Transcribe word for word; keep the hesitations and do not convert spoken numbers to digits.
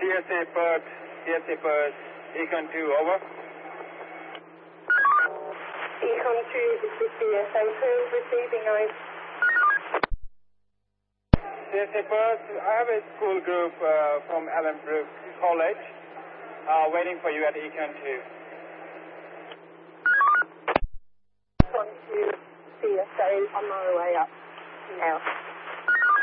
S A Perth, C S A Perth, Econ two, over. Econ two, this is C S A Perth, receiving over. C S A Perth, I have a school group uh, from Ellenbrook College uh, waiting for you at Econ two. Econ two, C S A, on my way up now.